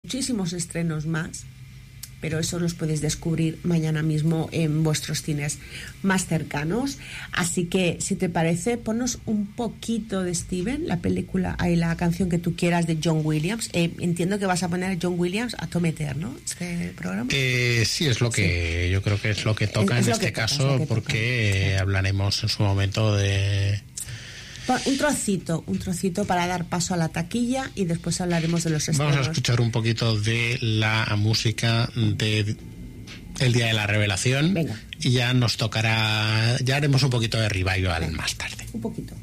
muchísimos estrenos más, pero eso los podéis descubrir mañana mismo en vuestros cines más cercanos. Así que, si te parece, ponnos un poquito de Steven, la película, la canción que tú quieras de John Williams. Entiendo que vas a poner a John Williams a tometer, ¿no? Este programa. Sí, es lo que yo creo que es lo que toca en este caso, porque hablaremos en su momento de... Un trocito para dar paso a la taquilla y después hablaremos de los estrenos. Vamos a escuchar un poquito de la música de El Día de la Revelación. Venga. Y ya nos tocará, ya haremos un poquito de revival más tarde. Un poquito.